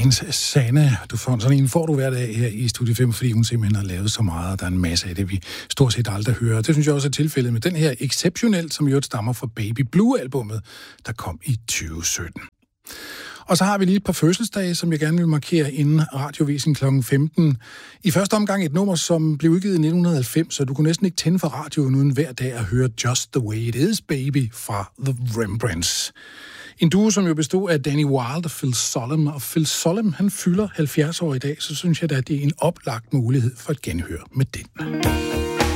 Jane Sanne. Du får sådan en, får du hver dag her i Studie 5, fordi hun simpelthen har lavet så meget, og der er en masse af det, vi stort set aldrig hører. Det synes jeg også er tilfældet med den her Exceptionelt, som jo stammer fra Baby Blue-albummet, der kom i 2017. Og så har vi lige et par fødselsdage, som jeg gerne vil markere inden radiovisen kl. 15. I første omgang et nummer, som blev udgivet i 1990, så du kunne næsten ikke tænde for radioen uden hver dag at høre Just the Way It Is, Baby fra The Rembrandts. En duo, som jo bestod af Danny Wilde og Phil Sollem. Og Phil Sollem, han fylder 70 år i dag, så synes jeg da, at det er en oplagt mulighed for et genhør med den.